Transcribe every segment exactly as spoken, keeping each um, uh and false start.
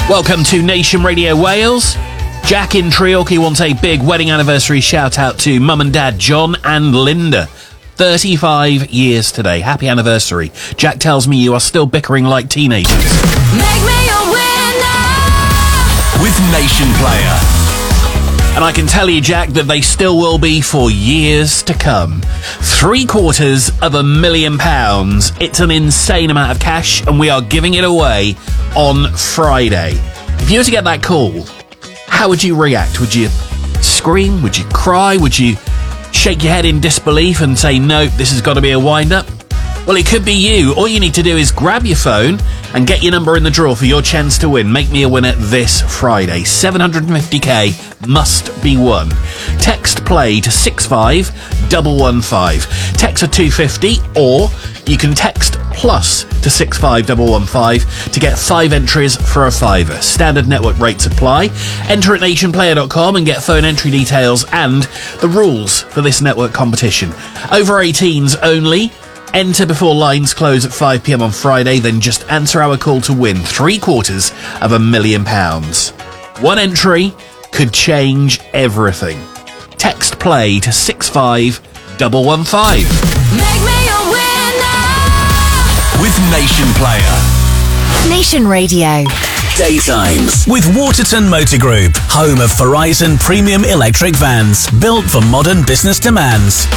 Welcome to Nation Radio Wales. Jack in Treorchy wants a big wedding anniversary shout out to Mum and Dad John and Linda. thirty-five years today. Happy anniversary. Jack tells me you are still bickering like teenagers. Make me a winner with Nation Player. And I can tell you, Jack, that they still will be for years to come. Three quarters of a million pounds. It's an insane amount of cash, and we are giving it away on Friday. If you were to get that call, how would you react? Would you scream? Would you cry? Would you shake your head in disbelief and say, no, this has got to be a wind-up? Well, it could be you. All you need to do is grab your phone and get your number in the draw for your chance to win. Make me a winner this Friday. seven hundred fifty k must be won. Text play to six five one one five. Text a two fifty, or you can text plus to six five one one five to get five entries for a fiver. Standard network rates apply. Enter at nation player dot com and get phone entry details and the rules for this network competition. Over eighteens only. Enter before lines close at five p m on Friday, then just answer our call to win three quarters of a million pounds. One entry could change everything. Text play to six five one one five. Make me a winner with Nation Player. Nation Radio. Daytimes with Waterton Motor Group, home of Verizon premium electric vans, built for modern business demands.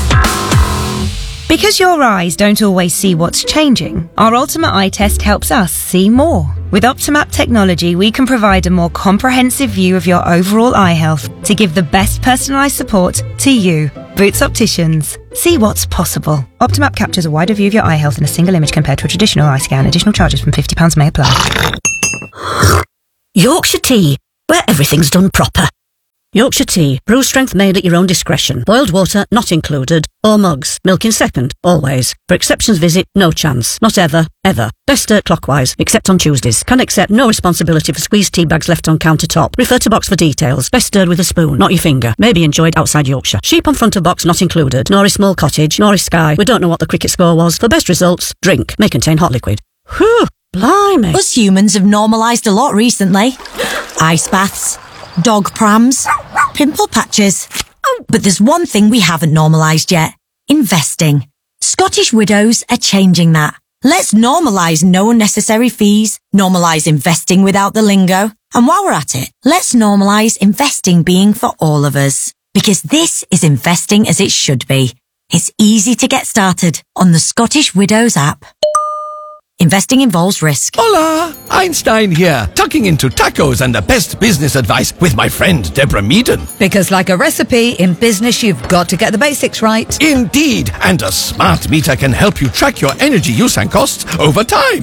Because your eyes don't always see what's changing, our Ultimate Eye Test helps us see more. With Optimap technology, we can provide a more comprehensive view of your overall eye health to give the best personalised support to you. Boots Opticians. See what's possible. Optimap captures a wider view of your eye health in a single image compared to a traditional eye scan. Additional charges from fifty pounds may apply. Yorkshire Tea, where everything's done proper. Yorkshire Tea, brew strength made at your own discretion. Boiled water not included. Or mugs, milk in second, always. For exceptions visit, no chance. Not ever, ever. Best stir clockwise, except on Tuesdays. Can accept no responsibility for squeezed tea bags left on countertop. Refer to box for details. Best stirred with a spoon, not your finger. May be enjoyed outside Yorkshire. Sheep on front of box not included. Nor is small cottage, nor is Sky. We don't know what the cricket score was. For best results, drink. May contain hot liquid. Whew, blimey. Us humans have normalised a lot recently. Ice baths, dog prams, pimple patches. Oh, but there's one thing we haven't normalised yet. Investing. Scottish Widows are changing that. Let's normalise no unnecessary fees, normalise investing without the lingo. And while we're at it, let's normalise investing being for all of us. Because this is investing as it should be. It's easy to get started on the Scottish Widows app. Investing involves risk. Hola! Einstein here, tucking into tacos and the best business advice with my friend Deborah Meaden. Because like a recipe, in business you've got to get the basics right. Indeed, and a smart meter can help you track your energy use and costs over time.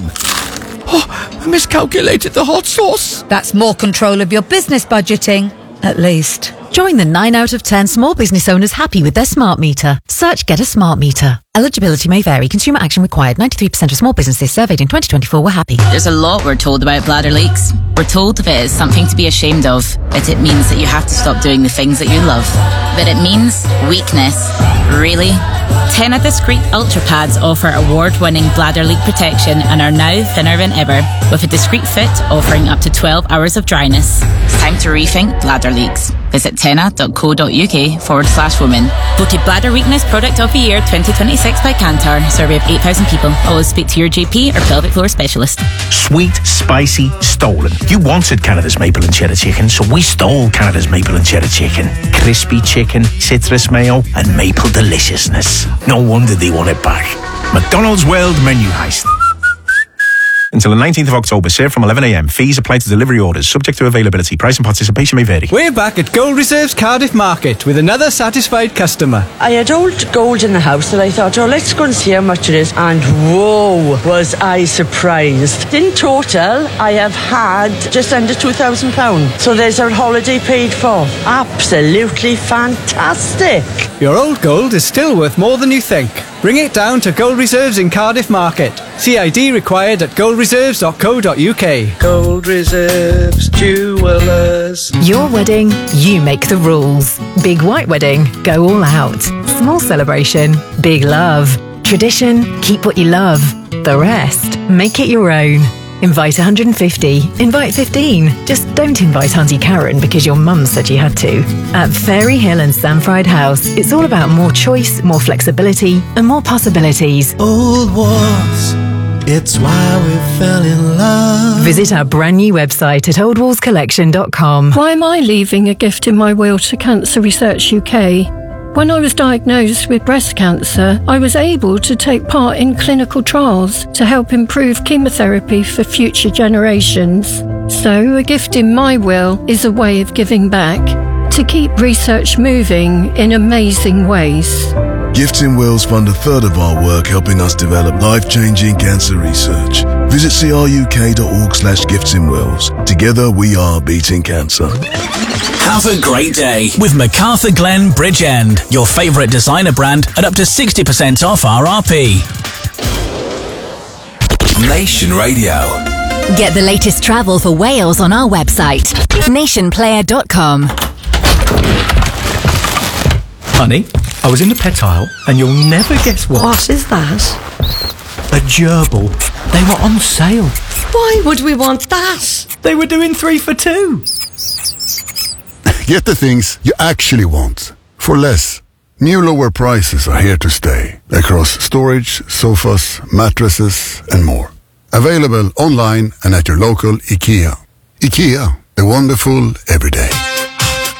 Oh, I miscalculated the hot sauce. That's more control of your business budgeting, at least. Join the nine out of ten small business owners happy with their smart meter. Search Get a Smart Meter. Eligibility may vary. Consumer action required. ninety-three percent of small businesses surveyed in twenty twenty-four were happy. There's a lot we're told about bladder leaks. We're told if it is something to be ashamed of, that it means that you have to stop doing the things that you love. But it means weakness. Really? Tena Discreet Ultra Pads offer award-winning bladder leak protection and are now thinner than ever, with a discreet fit offering up to twelve hours of dryness. It's time to rethink bladder leaks. Visit tena.co.uk forward slash women. Voted Bladder Weakness Product of the Year twenty twenty-six by Kantar. Survey of eight thousand people. Always speak to your G P or pelvic floor specialist. Sweet, spicy, stolen. You wanted Canada's maple and cheddar chicken, so we stole Canada's maple and cheddar chicken. Crispy chicken, citrus mayo, and maple deliciousness. No wonder they want it back. McDonald's World Menu Heist. Until the nineteenth of October, served from eleven a m. Fees apply to delivery orders, subject to availability. Price and participation may vary. We're back at Gold Reserve's Cardiff Market with another satisfied customer. I had old gold in the house and I thought, oh, let's go and see how much it is. And whoa, was I surprised. In total, I have had just under two thousand pounds. So there's our holiday paid for. Absolutely fantastic. Your old gold is still worth more than you think. Bring it down to Gold Reserves in Cardiff Market. C I D required at gold reserves dot co dot u k. Gold Reserves Jewellers. Your wedding, you make the rules. Big white wedding, go all out. Small celebration, big love. Tradition, keep what you love. The rest, make it your own. Invite one hundred fifty. Invite fifteen. Just don't invite Auntie Karen because your mum said you had to. At Fairy Hill and Samfried House, it's all about more choice, more flexibility, and more possibilities. Old walls, it's why we fell in love. Visit our brand new website at old walls collection dot com. Why am I leaving a gift in my will to Cancer Research U K? When I was diagnosed with breast cancer, I was able to take part in clinical trials to help improve chemotherapy for future generations. So a gift in my will is a way of giving back to keep research moving in amazing ways. Gifts in Wills fund a third of our work helping us develop life-changing cancer research. Visit cruk.org slash gifts in wills. Together we are beating cancer. Have a great day with MacArthur Glen Bridgend, your favourite designer brand at up to sixty percent off R R P. Nation Radio. Get the latest travel for Wales on our website, nation player dot com. Honey, I was in the pet aisle and you'll never guess what. What is that? A gerbil. They were on sale. Why would we want that? They were doing three for two. Get the things you actually want for less. New lower prices are here to stay across storage, sofas, mattresses and more. Available online and at your local IKEA. IKEA, the wonderful everyday.